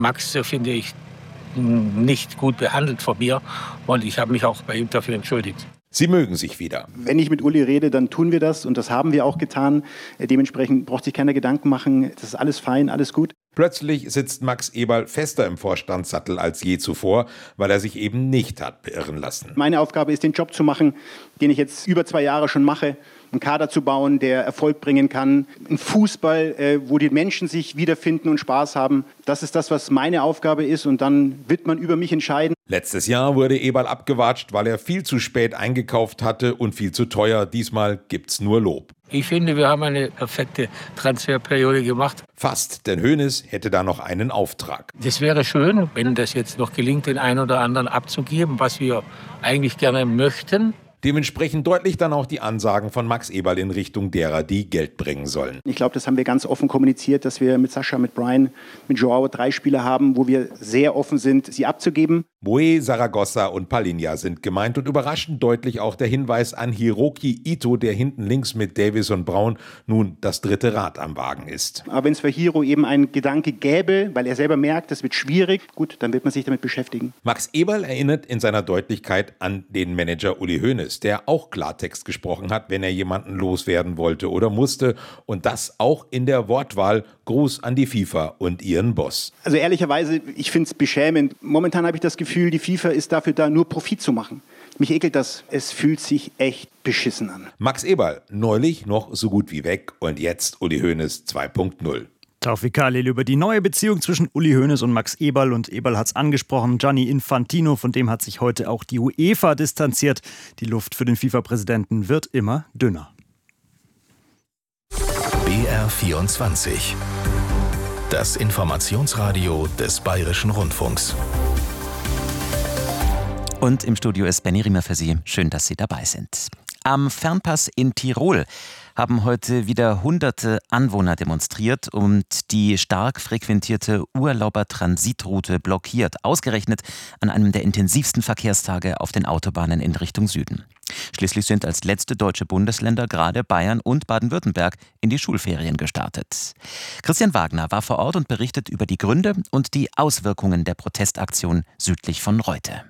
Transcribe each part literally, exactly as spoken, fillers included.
Max, äh, finde ich, nicht gut behandelt von mir und ich habe mich auch bei ihm dafür entschuldigt. Sie mögen sich wieder. Wenn ich mit Uli rede, dann tun wir das und das haben wir auch getan. Dementsprechend braucht sich keiner Gedanken machen, das ist alles fein, alles gut. Plötzlich sitzt Max Eberl fester im Vorstandssattel als je zuvor, weil er sich eben nicht hat beirren lassen. Meine Aufgabe ist, den Job zu machen, den ich jetzt über zwei Jahre schon mache. Einen Kader zu bauen, der Erfolg bringen kann. Ein Fußball, äh, wo die Menschen sich wiederfinden und Spaß haben. Das ist das, was meine Aufgabe ist und dann wird man über mich entscheiden. Letztes Jahr wurde Eberl abgewatscht, weil er viel zu spät eingekauft hatte und viel zu teuer. Diesmal gibt's nur Lob. Ich finde, wir haben eine perfekte Transferperiode gemacht. Fast, denn Hoeneß hätte da noch einen Auftrag. Das wäre schön, wenn das jetzt noch gelingt, den einen oder anderen abzugeben, was wir eigentlich gerne möchten. Dementsprechend deutlich dann auch die Ansagen von Max Eberl in Richtung derer, die Geld bringen sollen. Ich glaube, das haben wir ganz offen kommuniziert, dass wir mit Sascha, mit Brian, mit Joao drei Spieler haben, wo wir sehr offen sind, sie abzugeben. Boe, Zaragoza und Palinha sind gemeint und überraschend deutlich auch der Hinweis an Hiroki Ito, der hinten links mit Davis und Braun nun das dritte Rad am Wagen ist. Aber wenn es für Hiro eben einen Gedanke gäbe, weil er selber merkt, das wird schwierig, gut, dann wird man sich damit beschäftigen. Max Eberl erinnert in seiner Deutlichkeit an den Manager Uli Hoeneß, der auch Klartext gesprochen hat, wenn er jemanden loswerden wollte oder musste. Und das auch in der Wortwahl: Gruß an die FIFA und ihren Boss. Also ehrlicherweise, ich finde es beschämend. Momentan habe ich das Gefühl, die FIFA ist dafür da, nur Profit zu machen. Mich ekelt das. Es fühlt sich echt beschissen an. Max Eberl, neulich noch so gut wie weg und jetzt Uli Hoeneß zwei Punkt null. Taufik Khalil über die neue Beziehung zwischen Uli Hoeneß und Max Eberl. Und Eberl hat es angesprochen, Gianni Infantino, von dem hat sich heute auch die UEFA distanziert. Die Luft für den FIFA-Präsidenten wird immer dünner. B R vierundzwanzig. Das Informationsradio des Bayerischen Rundfunks. Und im Studio ist Benny Riemer für Sie. Schön, dass Sie dabei sind. Am Fernpass in Tirol haben heute wieder hunderte Anwohner demonstriert und die stark frequentierte Urlaubertransitroute blockiert, ausgerechnet an einem der intensivsten Verkehrstage auf den Autobahnen in Richtung Süden. Schließlich sind als letzte deutsche Bundesländer gerade Bayern und Baden-Württemberg in die Schulferien gestartet. Christian Wagner war vor Ort und berichtet über die Gründe und die Auswirkungen der Protestaktion südlich von Reute.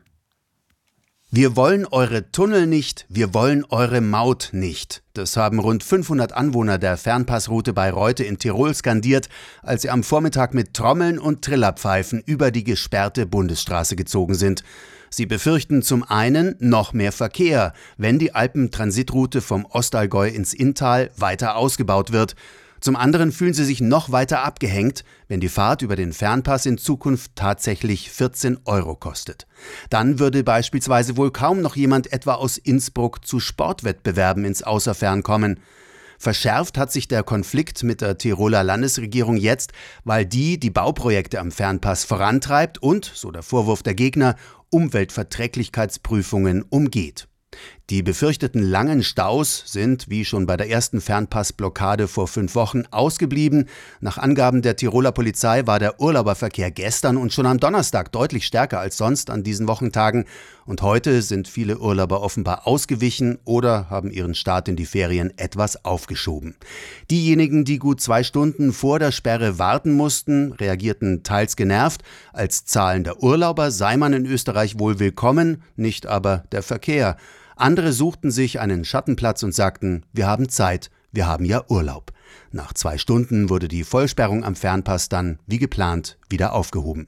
Wir wollen eure Tunnel nicht, wir wollen eure Maut nicht. Das haben rund fünfhundert Anwohner der Fernpassroute bei Reute in Tirol skandiert, als sie am Vormittag mit Trommeln und Trillerpfeifen über die gesperrte Bundesstraße gezogen sind. Sie befürchten zum einen noch mehr Verkehr, wenn die Alpentransitroute vom Ostallgäu ins Inntal weiter ausgebaut wird. Zum anderen fühlen sie sich noch weiter abgehängt, wenn die Fahrt über den Fernpass in Zukunft tatsächlich vierzehn Euro kostet. Dann würde beispielsweise wohl kaum noch jemand etwa aus Innsbruck zu Sportwettbewerben ins Außerfern kommen. Verschärft hat sich der Konflikt mit der Tiroler Landesregierung jetzt, weil die die Bauprojekte am Fernpass vorantreibt und, so der Vorwurf der Gegner, Umweltverträglichkeitsprüfungen umgeht. Die befürchteten langen Staus sind, wie schon bei der ersten Fernpassblockade vor fünf Wochen, ausgeblieben. Nach Angaben der Tiroler Polizei war der Urlauberverkehr gestern und schon am Donnerstag deutlich stärker als sonst an diesen Wochentagen. Und heute sind viele Urlauber offenbar ausgewichen oder haben ihren Start in die Ferien etwas aufgeschoben. Diejenigen, die gut zwei Stunden vor der Sperre warten mussten, reagierten teils genervt. Als zahlender Urlauber sei man in Österreich wohl willkommen, nicht aber der Verkehr. Andere suchten sich einen Schattenplatz und sagten, wir haben Zeit, wir haben ja Urlaub. Nach zwei Stunden wurde die Vollsperrung am Fernpass dann, wie geplant, wieder aufgehoben.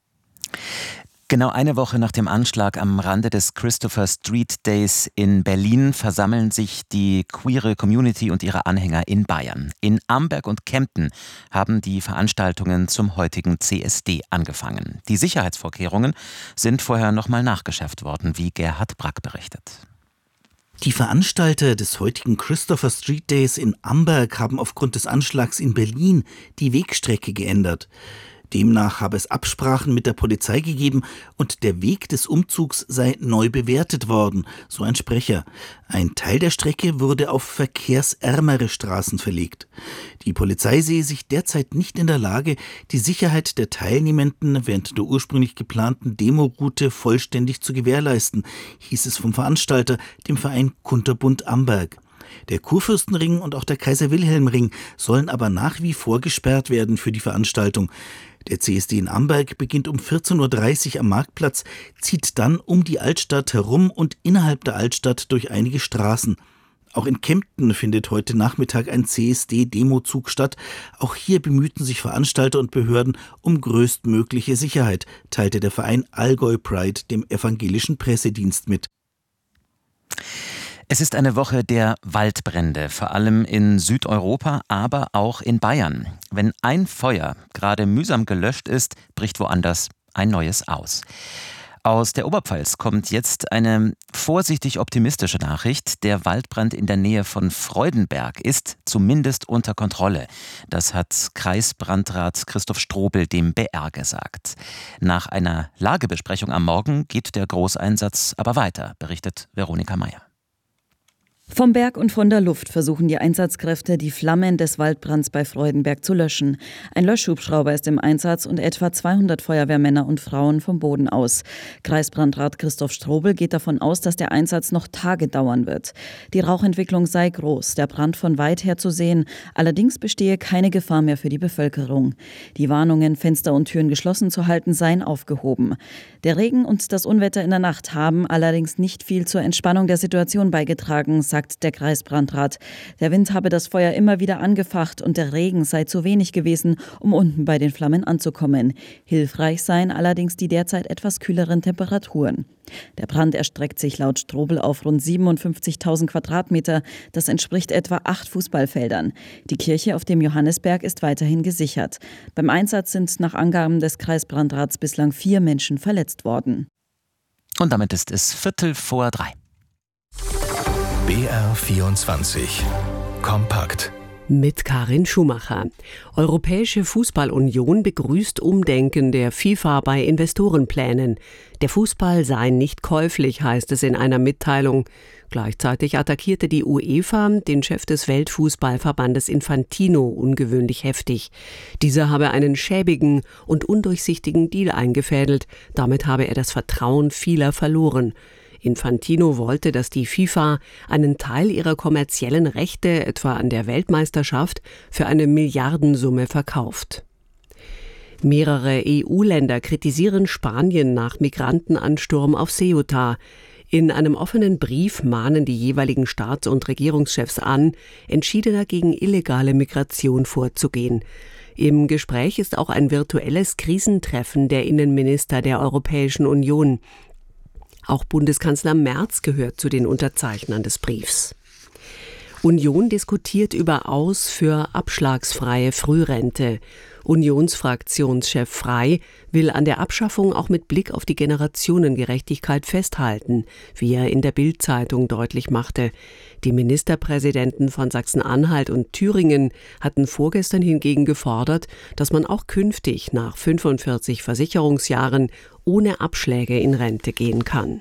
Genau eine Woche nach dem Anschlag am Rande des Christopher Street Days in Berlin versammeln sich die queere Community und ihre Anhänger in Bayern. In Amberg und Kempten haben die Veranstaltungen zum heutigen C S D angefangen. Die Sicherheitsvorkehrungen sind vorher nochmal nachgeschärft worden, wie Gerhard Brack berichtet. Die Veranstalter des heutigen Christopher Street Days in Amberg haben aufgrund des Anschlags in Berlin die Wegstrecke geändert. Demnach habe es Absprachen mit der Polizei gegeben und der Weg des Umzugs sei neu bewertet worden, so ein Sprecher. Ein Teil der Strecke wurde auf verkehrsärmere Straßen verlegt. Die Polizei sehe sich derzeit nicht in der Lage, die Sicherheit der Teilnehmenden während der ursprünglich geplanten Demoroute vollständig zu gewährleisten, hieß es vom Veranstalter, dem Verein Kunterbund Amberg. Der Kurfürstenring und auch der Kaiser-Wilhelm-Ring sollen aber nach wie vor gesperrt werden für die Veranstaltung. Der C S D in Amberg beginnt um vierzehn Uhr dreißig am Marktplatz, zieht dann um die Altstadt herum und innerhalb der Altstadt durch einige Straßen. Auch in Kempten findet heute Nachmittag ein C S D-Demozug statt. Auch hier bemühten sich Veranstalter und Behörden um größtmögliche Sicherheit, teilte der Verein Allgäu Pride dem evangelischen Pressedienst mit. Es ist eine Woche der Waldbrände, vor allem in Südeuropa, aber auch in Bayern. Wenn ein Feuer gerade mühsam gelöscht ist, bricht woanders ein neues aus. Aus der Oberpfalz kommt jetzt eine vorsichtig optimistische Nachricht. Der Waldbrand in der Nähe von Freudenberg ist zumindest unter Kontrolle. Das hat Kreisbrandrat Christoph Strobel dem B R gesagt. Nach einer Lagebesprechung am Morgen geht der Großeinsatz aber weiter, berichtet Veronika Meyer. Vom Berg und von der Luft versuchen die Einsatzkräfte, die Flammen des Waldbrands bei Freudenberg zu löschen. Ein Löschhubschrauber ist im Einsatz und etwa zweihundert Feuerwehrmänner und Frauen vom Boden aus. Kreisbrandrat Christoph Strobel geht davon aus, dass der Einsatz noch Tage dauern wird. Die Rauchentwicklung sei groß, der Brand von weit her zu sehen. Allerdings bestehe keine Gefahr mehr für die Bevölkerung. Die Warnungen, Fenster und Türen geschlossen zu halten, seien aufgehoben. Der Regen und das Unwetter in der Nacht haben allerdings nicht viel zur Entspannung der Situation beigetragen, sagt der Kreisbrandrat. Der Wind habe das Feuer immer wieder angefacht und der Regen sei zu wenig gewesen, um unten bei den Flammen anzukommen. Hilfreich seien allerdings die derzeit etwas kühleren Temperaturen. Der Brand erstreckt sich laut Strobel auf rund siebenundfünfzigtausend Quadratmeter. Das entspricht etwa acht Fußballfeldern. Die Kirche auf dem Johannisberg ist weiterhin gesichert. Beim Einsatz sind nach Angaben des Kreisbrandrats bislang vier Menschen verletzt worden. Und damit ist es Viertel vor drei. B R vierundzwanzig. Kompakt. Mit Karin Schumacher. Europäische Fußballunion begrüßt Umdenken der FIFA bei Investorenplänen. Der Fußball sei nicht käuflich, heißt es in einer Mitteilung. Gleichzeitig attackierte die UEFA den Chef des Weltfußballverbandes Infantino ungewöhnlich heftig. Dieser habe einen schäbigen und undurchsichtigen Deal eingefädelt. Damit habe er das Vertrauen vieler verloren. Infantino wollte, dass die FIFA einen Teil ihrer kommerziellen Rechte, etwa an der Weltmeisterschaft, für eine Milliardensumme verkauft. Mehrere E U-Länder kritisieren Spanien nach Migrantenansturm auf Ceuta. In einem offenen Brief mahnen die jeweiligen Staats- und Regierungschefs an, entschiedener gegen illegale Migration vorzugehen. Im Gespräch ist auch ein virtuelles Krisentreffen der Innenminister der Europäischen Union. Auch Bundeskanzler Merz gehört zu den Unterzeichnern des Briefs. Union diskutiert über Aus für abschlagsfreie Frührente. Unionsfraktionschef Frey will an der Abschaffung auch mit Blick auf die Generationengerechtigkeit festhalten, wie er in der Bild-Zeitung deutlich machte. Die Ministerpräsidenten von Sachsen-Anhalt und Thüringen hatten vorgestern hingegen gefordert, dass man auch künftig nach fünfundvierzig Versicherungsjahren ohne Abschläge in Rente gehen kann.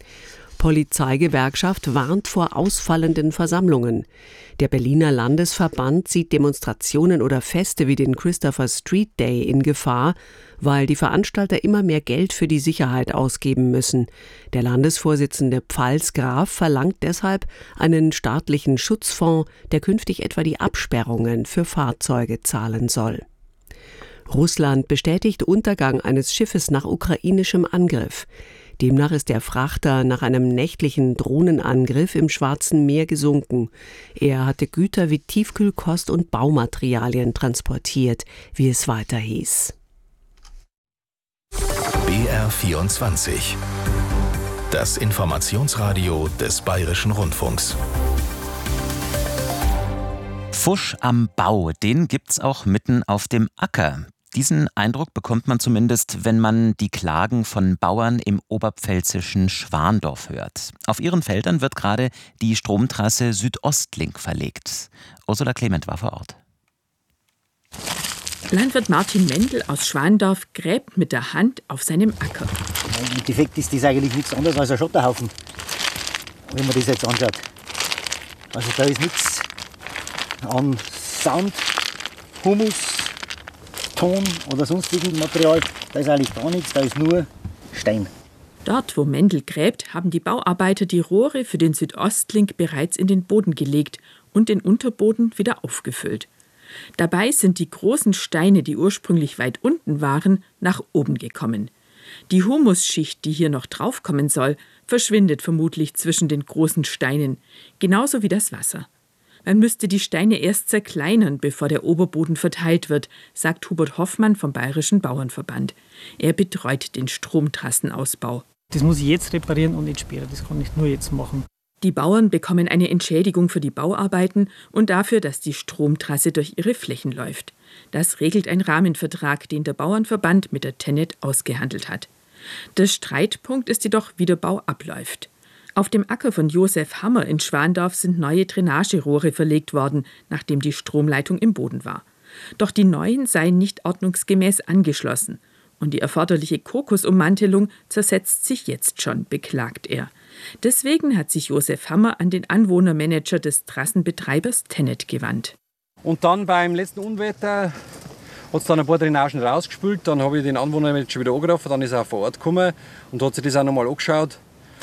Polizeigewerkschaft warnt vor ausfallenden Versammlungen. Der Berliner Landesverband sieht Demonstrationen oder Feste wie den Christopher Street Day in Gefahr, weil die Veranstalter immer mehr Geld für die Sicherheit ausgeben müssen. Der Landesvorsitzende Pfalzgraf verlangt deshalb einen staatlichen Schutzfonds, der künftig etwa die Absperrungen für Fahrzeuge zahlen soll. Russland bestätigt Untergang eines Schiffes nach ukrainischem Angriff. Demnach ist der Frachter nach einem nächtlichen Drohnenangriff im Schwarzen Meer gesunken. Er hatte Güter wie Tiefkühlkost und Baumaterialien transportiert, wie es weiter hieß. B R vierundzwanzig. Das Informationsradio des Bayerischen Rundfunks. Fusch am Bau, den gibt's auch mitten auf dem Acker. Diesen Eindruck bekommt man zumindest, wenn man die Klagen von Bauern im oberpfälzischen Schwandorf hört. Auf ihren Feldern wird gerade die Stromtrasse Südostlink verlegt. Ursula Clement war vor Ort. Landwirt Martin Mendel aus Schwandorf gräbt mit der Hand auf seinem Acker. Im Endeffekt ist das eigentlich nichts anderes als ein Schotterhaufen, wenn man das jetzt anschaut. Also da ist nichts an Sand, Humus, Ton oder sonstigem Material, da ist eigentlich gar nichts, da ist nur Stein. Dort, wo Mendel gräbt, haben die Bauarbeiter die Rohre für den Südostlink bereits in den Boden gelegt und den Unterboden wieder aufgefüllt. Dabei sind die großen Steine, die ursprünglich weit unten waren, nach oben gekommen. Die Humusschicht, die hier noch draufkommen soll, verschwindet vermutlich zwischen den großen Steinen, genauso wie das Wasser. Man müsste die Steine erst zerkleinern, bevor der Oberboden verteilt wird, sagt Hubert Hoffmann vom Bayerischen Bauernverband. Er betreut den Stromtrassenausbau. Das muss ich jetzt reparieren und nicht später. Das kann ich nur jetzt machen. Die Bauern bekommen eine Entschädigung für die Bauarbeiten und dafür, dass die Stromtrasse durch ihre Flächen läuft. Das regelt ein Rahmenvertrag, den der Bauernverband mit der Tennet ausgehandelt hat. Der Streitpunkt ist jedoch, wie der Bau abläuft. Auf dem Acker von Josef Hammer in Schwandorf sind neue Drainagerohre verlegt worden, nachdem die Stromleitung im Boden war. Doch die neuen seien nicht ordnungsgemäß angeschlossen. Und die erforderliche Kokosummantelung zersetzt sich jetzt schon, beklagt er. Deswegen hat sich Josef Hammer an den Anwohnermanager des Trassenbetreibers Tennet gewandt. Und dann beim letzten Unwetter hat es dann ein paar Drainagen rausgespült. Dann habe ich den Anwohnermanager wieder angerufen, dann ist er vor Ort gekommen und hat sich das auch nochmal angeschaut.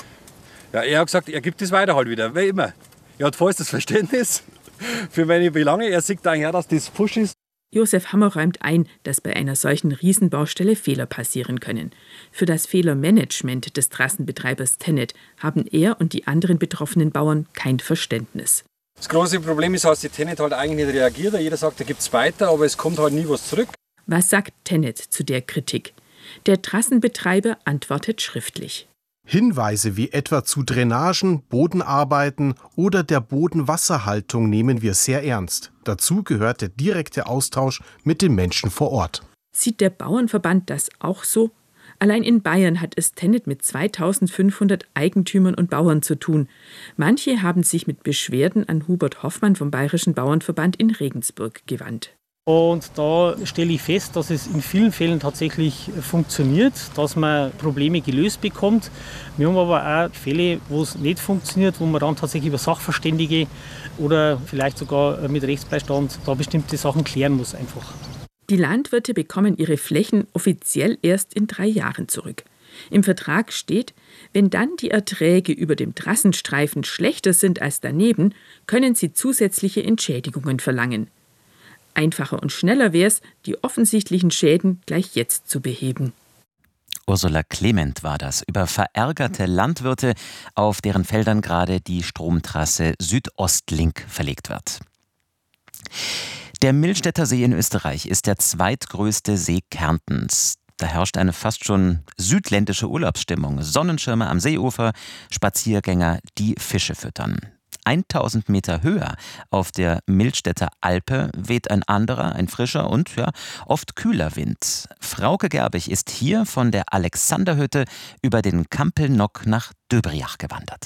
Ja, er hat gesagt, er gibt das weiter halt wieder, wie immer. Er hat vollstes Verständnis für meine Belange. Er sieht eigentlich auch, dass das Fusch ist. Josef Hammer räumt ein, dass bei einer solchen Riesenbaustelle Fehler passieren können. Für das Fehlermanagement des Trassenbetreibers Tennet haben er und die anderen betroffenen Bauern kein Verständnis. Das große Problem ist, dass die Tennet halt eigentlich nicht reagiert. Jeder sagt, da gibt es weiter, aber es kommt halt nie was zurück. Was sagt Tennet zu der Kritik? Der Trassenbetreiber antwortet schriftlich. Hinweise wie etwa zu Drainagen, Bodenarbeiten oder der Bodenwasserhaltung nehmen wir sehr ernst. Dazu gehört der direkte Austausch mit den Menschen vor Ort. Sieht der Bauernverband das auch so? Allein in Bayern hat es Tennet mit zweitausendfünfhundert Eigentümern und Bauern zu tun. Manche haben sich mit Beschwerden an Hubert Hoffmann vom Bayerischen Bauernverband in Regensburg gewandt. Und da stelle ich fest, dass es in vielen Fällen tatsächlich funktioniert, dass man Probleme gelöst bekommt. Wir haben aber auch Fälle, wo es nicht funktioniert, wo man dann tatsächlich über Sachverständige oder vielleicht sogar mit Rechtsbeistand da bestimmte Sachen klären muss einfach. Die Landwirte bekommen ihre Flächen offiziell erst in drei Jahren zurück. Im Vertrag steht, wenn dann die Erträge über dem Trassenstreifen schlechter sind als daneben, können sie zusätzliche Entschädigungen verlangen. Einfacher und schneller wäre es, die offensichtlichen Schäden gleich jetzt zu beheben. Ursula Clement war das über verärgerte Landwirte, auf deren Feldern gerade die Stromtrasse Südostlink verlegt wird. Der Millstätter See in Österreich ist der zweitgrößte See Kärntens. Da herrscht eine fast schon südländische Urlaubsstimmung. Sonnenschirme am Seeufer, Spaziergänger, die Fische füttern. tausend Meter höher auf der Millstätter Alpe weht ein anderer, ein frischer und ja, oft kühler Wind. Frauke Gerbig ist hier von der Alexanderhütte über den Kampelnock nach Döbriach gewandert.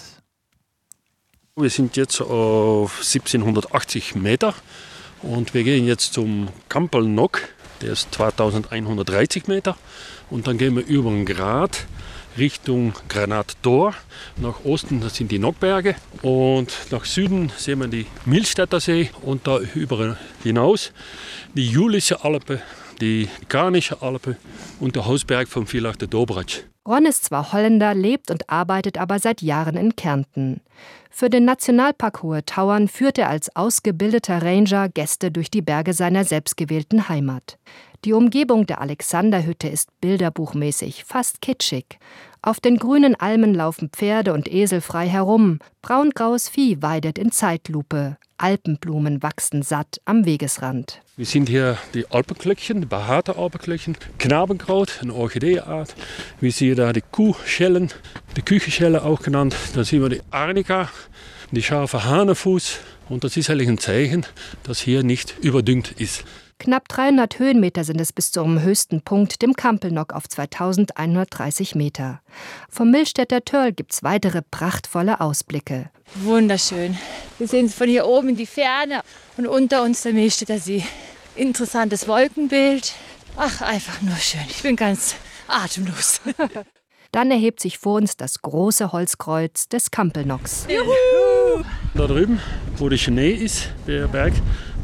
Wir sind jetzt auf siebzehnhundertachtzig Meter und wir gehen jetzt zum Kampelnock, der ist zweitausendeinhundertdreißig Meter und dann gehen wir über den Grat Richtung Granattor. Nach Osten, das sind die Nockberge. Und nach Süden sehen wir die Millstätter See und da über hinaus die Julische Alpe, die Garnische Alpe und der Hausberg vom Villach der Dobratsch. Ron ist zwar Holländer, lebt und arbeitet aber seit Jahren in Kärnten. Für den Nationalpark Hohe Tauern führt er als ausgebildeter Ranger Gäste durch die Berge seiner selbstgewählten Heimat. Die Umgebung der Alexanderhütte ist bilderbuchmäßig, fast kitschig. Auf den grünen Almen laufen Pferde und Esel frei herum. Braungraues Vieh weidet in Zeitlupe. Alpenblumen wachsen satt am Wegesrand. Wir sind hier die Alpenglöckchen, die behaarte Alpenglöckchen, Knabenkraut, eine Orchideeart. Wir sehen da die Kuhschellen, die Küchenschelle auch genannt. Da sehen wir die Arnika, die scharfe Hanefuß. Und das ist eigentlich ein Zeichen, dass hier nicht überdüngt ist. Knapp dreihundert Höhenmeter sind es bis zum höchsten Punkt, dem Kampelnock auf zweitausendeinhundertdreißig Meter. Vom Millstätter Törl gibt's weitere prachtvolle Ausblicke. Wunderschön. Wir sehen von hier oben in die Ferne und unter uns der Millstätter See. Interessantes Wolkenbild. Ach, einfach nur schön. Ich bin ganz atemlos. Dann erhebt sich vor uns das große Holzkreuz des Kampelnocks. Juhu! Da drüben, wo der Schnee ist, der Berg,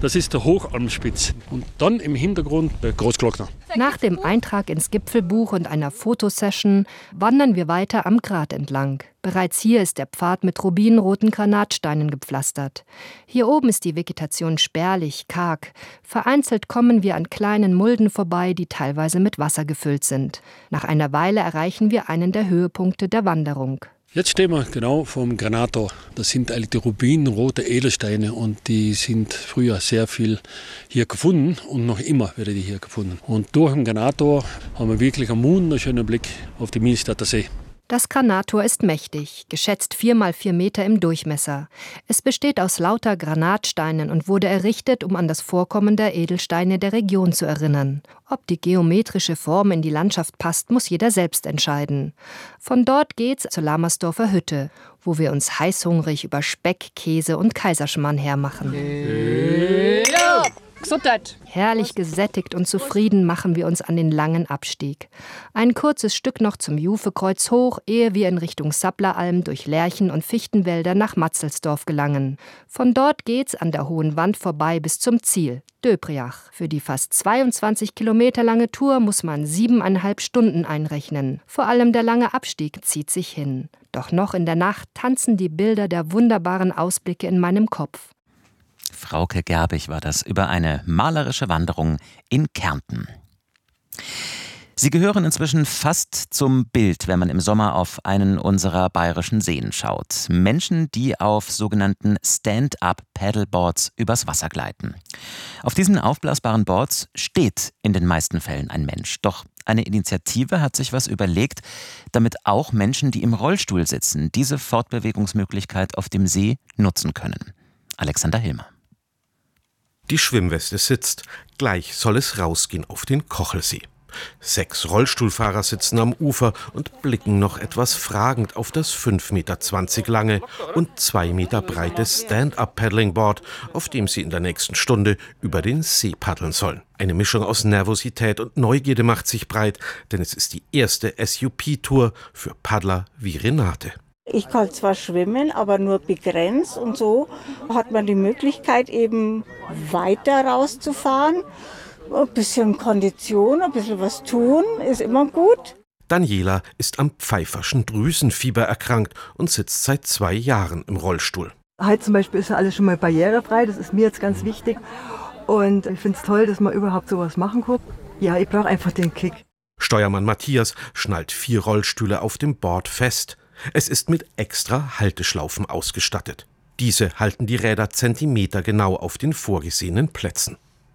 das ist der Hochalmspitz. Und dann im Hintergrund der Großglockner. Nach dem Eintrag ins Gipfelbuch und einer Fotosession wandern wir weiter am Grat entlang. Bereits hier ist der Pfad mit rubinroten Granatsteinen gepflastert. Hier oben ist die Vegetation spärlich, karg. Vereinzelt kommen wir an kleinen Mulden vorbei, die teilweise mit Wasser gefüllt sind. Nach einer Weile erreichen wir einen der Höhepunkte der Wanderung. Jetzt stehen wir genau vom Granator. Das sind eigentlich die rubinrote Edelsteine und die sind früher sehr viel hier gefunden und noch immer werden die hier gefunden. Und durch den Granator haben wir wirklich einen wunderschönen Blick auf die Mielstadter See. Das Granator ist mächtig, geschätzt vier mal vier Meter im Durchmesser. Es besteht aus lauter Granatsteinen und wurde errichtet, um an das Vorkommen der Edelsteine der Region zu erinnern. Ob die geometrische Form in die Landschaft passt, muss jeder selbst entscheiden. Von dort geht's zur Lamersdorfer Hütte, wo wir uns heißhungrig über Speck, Käse und Kaiserschmarrn hermachen. Ja. Gesundheit. Herrlich gesättigt und zufrieden machen wir uns an den langen Abstieg. Ein kurzes Stück noch zum Jufekreuz hoch, ehe wir in Richtung Sappleralm durch Lärchen- und Fichtenwälder nach Matzelsdorf gelangen. Von dort geht's an der Hohen Wand vorbei bis zum Ziel, Döbriach. Für die fast zweiundzwanzig Kilometer lange Tour muss man siebeneinhalb Stunden einrechnen. Vor allem der lange Abstieg zieht sich hin. Doch noch in der Nacht tanzen die Bilder der wunderbaren Ausblicke in meinem Kopf. Frauke Gerbig war das über eine malerische Wanderung in Kärnten. Sie gehören inzwischen fast zum Bild, wenn man im Sommer auf einen unserer bayerischen Seen schaut. Menschen, die auf sogenannten Stand-up-Paddleboards übers Wasser gleiten. Auf diesen aufblasbaren Boards steht in den meisten Fällen ein Mensch. Doch eine Initiative hat sich was überlegt, damit auch Menschen, die im Rollstuhl sitzen, diese Fortbewegungsmöglichkeit auf dem See nutzen können. Alexander Hilmer. Die Schwimmweste sitzt. Gleich soll es rausgehen auf den Kochelsee. Sechs Rollstuhlfahrer sitzen am Ufer und blicken noch etwas fragend auf das fünf Meter zwanzig lange und zwei Meter breite Stand-up-Paddling-Board, auf dem sie in der nächsten Stunde über den See paddeln sollen. Eine Mischung aus Nervosität und Neugierde macht sich breit, denn es ist die erste S U P-Tour für Paddler wie Renate. Ich kann zwar schwimmen, aber nur begrenzt, und so hat man die Möglichkeit, eben weiter rauszufahren. Ein bisschen Kondition, ein bisschen was tun, ist immer gut. Daniela ist am pfeiferschen Drüsenfieber erkrankt und sitzt seit zwei Jahren im Rollstuhl. Heute zum Beispiel ist ja alles schon mal barrierefrei, das ist mir jetzt ganz wichtig. Und ich finde es toll, dass man überhaupt sowas machen kann. Ja, ich brauche einfach den Kick. Steuermann Matthias schnallt vier Rollstühle auf dem Board fest. Es ist mit extra Halteschlaufen ausgestattet. Diese halten die Räder zentimetergenau auf den vorgesehenen Plätzen.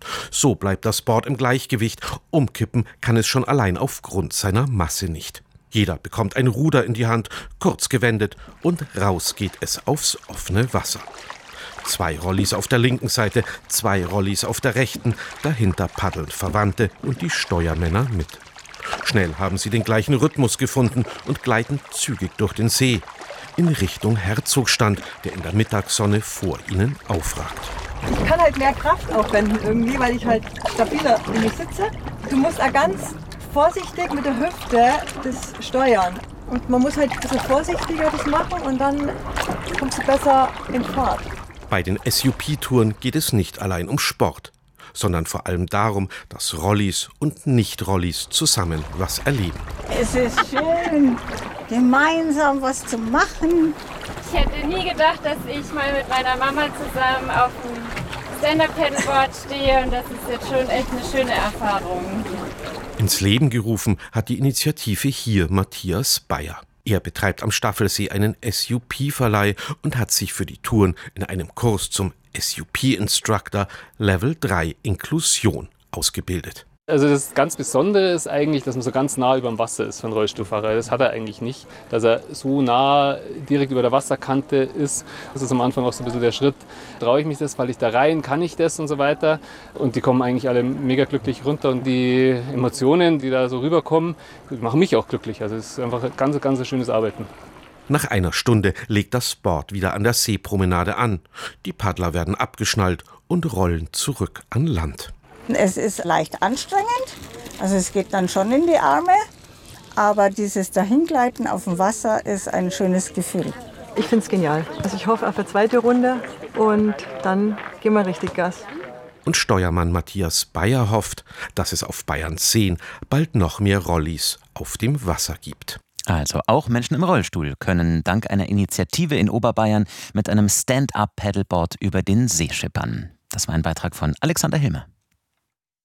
So bleibt das Board im Gleichgewicht. Umkippen kann es schon allein aufgrund seiner Masse nicht. Jeder bekommt ein Ruder in die Hand, kurz gewendet, und raus geht es aufs offene Wasser. Zwei Rollis auf der linken Seite, zwei Rollis auf der rechten, dahinter paddeln Verwandte und die Steuermänner mit. Schnell haben sie den gleichen Rhythmus gefunden und gleiten zügig durch den See in Richtung Herzogstand, der in der Mittagssonne vor ihnen aufragt. Ich kann halt mehr Kraft aufwenden irgendwie, weil ich halt stabiler in mich sitze. Du musst auch ganz vorsichtig mit der Hüfte das steuern. Und man muss halt ein bisschen vorsichtiger das machen und dann kommst du besser in Fahrt. Bei den S U P-Touren geht es nicht allein um Sport, sondern vor allem darum, dass Rollis und Nicht-Rollis zusammen was erleben. Es ist schön, gemeinsam was zu machen. Ich hätte nie gedacht, dass ich mal mit meiner Mama zusammen auf dem Stand-Up-Paddleboard stehe, und das ist jetzt schon echt eine schöne Erfahrung. Ins Leben gerufen hat die Initiative hier Matthias Bayer. Er betreibt am Staffelsee einen S U P-Verleih und hat sich für die Touren in einem Kurs zum S U P-Instructor Level drei Inklusion ausgebildet. Also das ganz Besondere ist eigentlich, dass man so ganz nah über dem Wasser ist für einen Rollstuhlfahrer. Das hat er eigentlich nicht, dass er so nah direkt über der Wasserkante ist. Das ist am Anfang auch so ein bisschen der Schritt, traue ich mich das, falle ich da rein, kann ich das und so weiter. Und die kommen eigentlich alle mega glücklich runter, und die Emotionen, die da so rüberkommen, machen mich auch glücklich. Also es ist einfach ein ganz, ganz schönes Arbeiten. Nach einer Stunde legt das Board wieder an der Seepromenade an. Die Paddler werden abgeschnallt und rollen zurück an Land. Es ist leicht anstrengend, also es geht dann schon in die Arme, aber dieses Dahingleiten auf dem Wasser ist ein schönes Gefühl. Ich finde es genial. Also ich hoffe auf eine zweite Runde und dann gehen wir richtig Gas. Und Steuermann Matthias Bayer hofft, dass es auf Bayern zehn bald noch mehr Rollis auf dem Wasser gibt. Also auch Menschen im Rollstuhl können dank einer Initiative in Oberbayern mit einem Stand-up-Paddleboard über den See schippern. Das war ein Beitrag von Alexander Hilmer.